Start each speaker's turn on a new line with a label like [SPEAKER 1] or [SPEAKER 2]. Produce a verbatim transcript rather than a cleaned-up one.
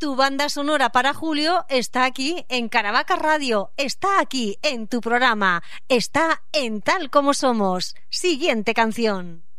[SPEAKER 1] Tu banda sonora para julio está aquí en Caravaca Radio, está aquí en tu programa, está en Tal Como Somos. Siguiente canción.